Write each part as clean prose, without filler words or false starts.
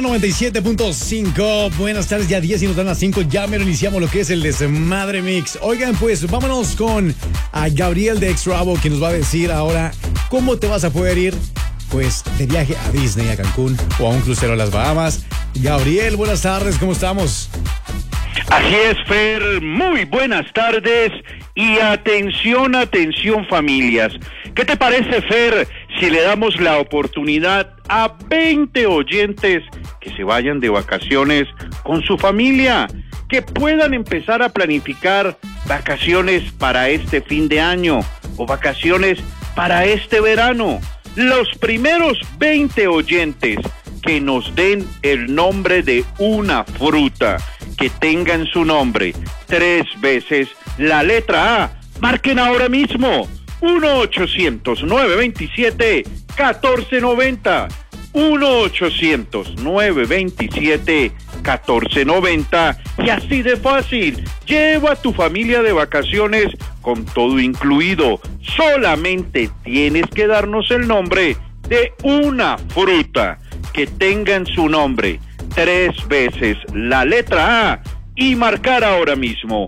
97.5, buenas tardes, ya 10 y nos dan las 5, ya mero iniciamos lo que es el Desmadre Mix. Oigan, pues vámonos con a Gabriel de Extravo, quien nos va a decir ahora cómo te vas a poder ir pues de viaje a Disney, a Cancún o a un crucero a las Bahamas. Gabriel, buenas tardes, ¿cómo estamos? Así es, Fer, muy buenas tardes y atención familias. ¿Qué te parece, Fer, si le damos la oportunidad a 20 oyentes que se vayan de vacaciones con su familia, que puedan empezar a planificar vacaciones para este fin de año o vacaciones para este verano? Los primeros 20 oyentes que nos den el nombre de una fruta que tenga en su nombre 3 veces la letra A, marquen ahora mismo 1-800-927-1490, 1-800-927-1490, y así de fácil, lleva a tu familia de vacaciones con todo incluido. Solamente tienes que darnos el nombre de una fruta que tenga en su nombre 3 veces la letra A y marcar ahora mismo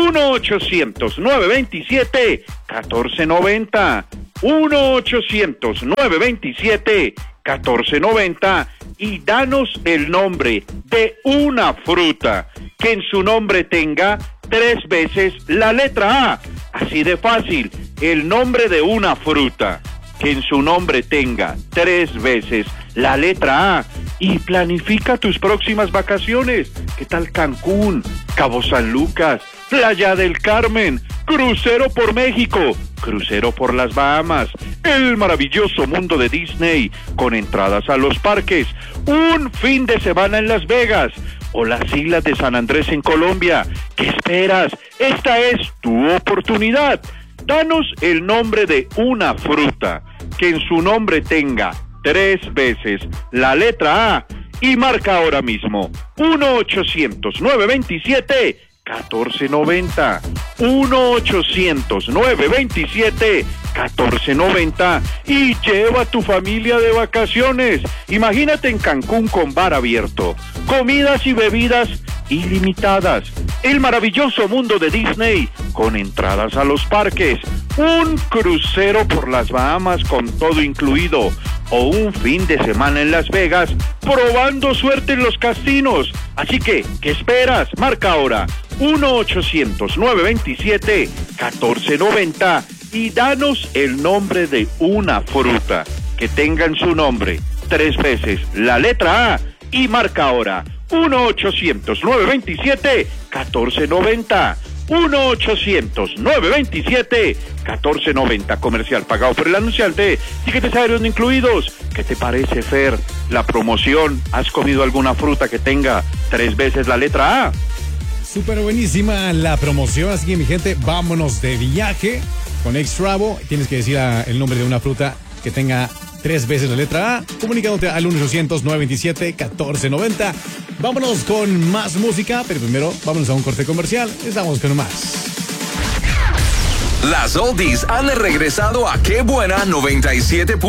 1-800-927-1490, 1-800-927-1490, y danos el nombre de una fruta que en su nombre tenga 3 veces la letra A. Así de fácil, el nombre de una fruta que en su nombre tenga 3 veces la letra A, y planifica tus próximas vacaciones. ¿Qué tal Cancún, Cabo San Lucas, Playa del Carmen, crucero por México, crucero por las Bahamas, el maravilloso mundo de Disney con entradas a los parques, un fin de semana en Las Vegas o las islas de San Andrés en Colombia? ¿Qué esperas? Esta es tu oportunidad. Danos el nombre de una fruta que en su nombre tenga 3 veces la letra A y marca ahora mismo 1-800-927-1490, 1-800-927-1490, y lleva a tu familia de vacaciones. Imagínate en Cancún con bar abierto, comidas y bebidas ilimitadas, el maravilloso mundo de Disney con entradas a los parques, un crucero por las Bahamas con todo incluido, o un fin de semana en Las Vegas probando suerte en los casinos. Así que, ¿qué esperas? Marca ahora 1-800-927-1490 y danos el nombre de una fruta que tenga en su nombre 3 veces la letra A y marca ahora 1-800-927-1490, 1-800-927-1490. Comercial pagado por el anunciante, tiquetes aéreos no incluidos. ¿Qué te parece, Fer, la promoción? ¿Has comido alguna fruta que tenga 3 veces la letra A? Súper buenísima la promoción, así que mi gente, vámonos de viaje con Extravo. Tienes que decir el nombre de una fruta que tenga 3 veces la letra A, comunicándote al 1-800-927-1490. Vámonos con más música, pero primero vámonos a un corte comercial. Estamos con más. Las oldies han regresado a Qué Buena 97.